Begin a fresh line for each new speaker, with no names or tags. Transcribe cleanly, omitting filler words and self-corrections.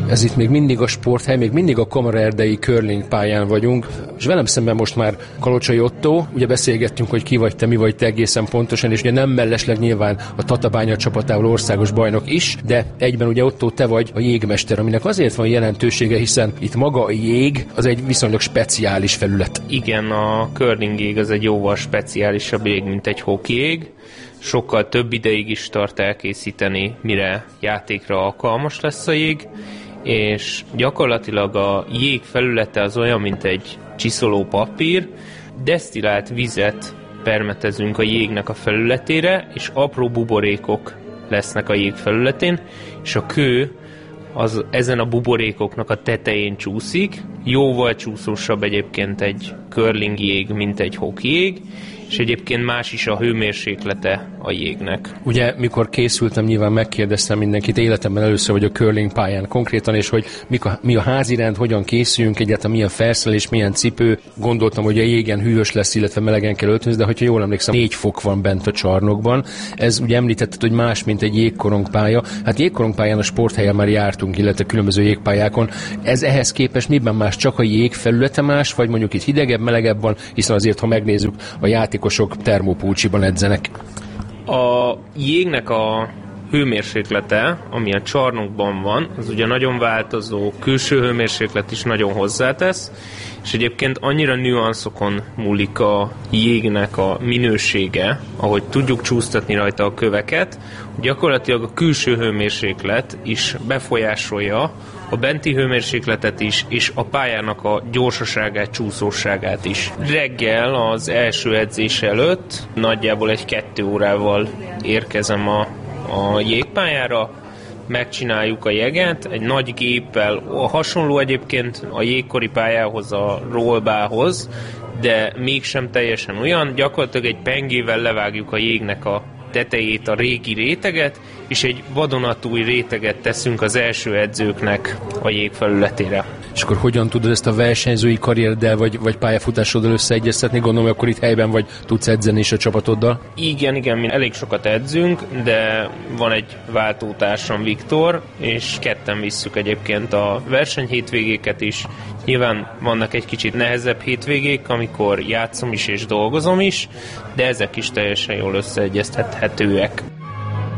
Ez itt még mindig a sporthely, még mindig a Kamaraerdei curling pályán vagyunk, és velem szemben most már Kalocsai Ottó, ugye beszélgettünk, hogy ki vagy te, mi vagy te egészen pontosan, és ugye nem mellesleg nyilván a Tatabánya csapatával országos bajnok is, de egyben ugye Ottó, te vagy a jégmester, aminek azért van jelentősége, hiszen itt maga a jég az egy viszonylag speciális felület.
Igen, a curling jég az egy jóval speciálisabb jég, mint egy hoki jég. Sokkal több ideig is tart elkészíteni, mire játékra alkalmas lesz a jég, és gyakorlatilag a jég felülete az olyan, mint egy csiszoló papír, desztillált vizet permetezünk a jégnek a felületére, és apró buborékok lesznek a jég felületén, és a kő az ezen a buborékoknak a tetején csúszik, jóval csúszósabb egyébként egy curling jég, mint egy hoki jég, és egyébként más is a hőmérséklete a jégnek.
Ugye, mikor készültem, nyilván megkérdeztem mindenkit, életemben először vagyok curling pályán konkrétan, és hogy mi a házirend, hogyan készüljünk, egyáltalán milyen felszerelés, milyen cipő. Gondoltam, hogy a jégen hűvös lesz, illetve melegen kell öltözni, de hogyha jól emlékszem, 4 fok van bent a csarnokban. Ez ugye említetted, hogy más, mint egy jégkorongpálya. Hát jégkorongpályán a sporthelyen már jártunk, illetve különböző jégpályákon. Ez ehhez képest miben más? Csak a jég felülete más, vagy mondjuk itt hidegebb, melegebb van, hiszen azért, ha megnézzük, a játékosok termopulcsiban edzenek.
A jégnek a hőmérséklete, ami a csarnokban van, az ugye nagyon változó, külső hőmérséklet is nagyon hozzátesz, és egyébként annyira nüanszokon múlik a jégnek a minősége, ahogy tudjuk csúsztatni rajta a köveket, gyakorlatilag a külső hőmérséklet is befolyásolja a benti hőmérsékletet is, és a pályának a gyorsaságát, csúszóságát is. Reggel az első edzés előtt nagyjából 1-2 órával érkezem a jégpályára, megcsináljuk a jeget egy nagy géppel, hasonló egyébként a jégkori pályához, a rollbához, de mégsem teljesen olyan, gyakorlatilag egy pengével levágjuk a jégnek a tetejét, a régi réteget, és egy vadonatúj réteget teszünk az első edzőknek a jég felületére.
És akkor hogyan tudod ezt a versenyzői karriereddel vagy pályafutásoddal összeegyeztetni? Gondolom, hogy akkor itt helyben vagy, tudsz edzeni is a csapatoddal?
Igen, mi elég sokat edzünk, de van egy váltótársam, Viktor, és ketten visszük egyébként a versenyhétvégéket is. Nyilván vannak egy kicsit nehezebb hétvégék, amikor játszom is és dolgozom is, de ezek is teljesen jól összeegyeztethetőek.